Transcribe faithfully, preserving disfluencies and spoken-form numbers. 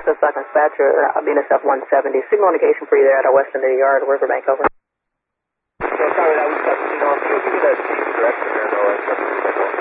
Southwest Stock Dispatcher, uh, B N S F one seventy. Signal indication for you there at our west end of the yard, Riverbank, over. So sorry, that was, you know, if you give me that direction there, though,